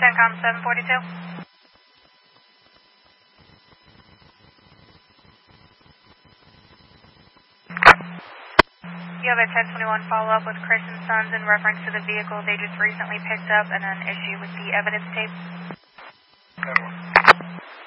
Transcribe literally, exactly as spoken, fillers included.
CENTCOM seven forty-two. You have a ten twenty-one follow-up with Chris and Sons in reference to the vehicle they just recently picked up and an issue with the evidence tape. Never.